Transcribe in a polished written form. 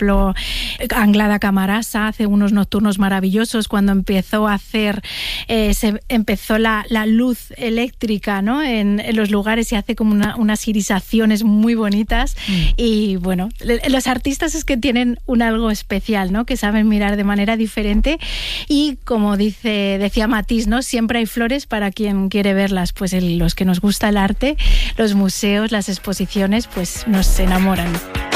ejemplo, Anglada Camarasa hace unos nocturnos maravillosos. Cuando empezó a hacer, empezó la luz eléctrica, ¿no?, en los lugares, y hace como unas irisaciones muy bonitas. Y bueno, los artistas es que tienen un algo especial, ¿no?, que saben mirar de manera diferente, y como decía Matisse, ¿no?, siempre hay flores para quien quiere verlas. Pues los que nos gusta el arte, los museos, las exposiciones, pues nos enamoran.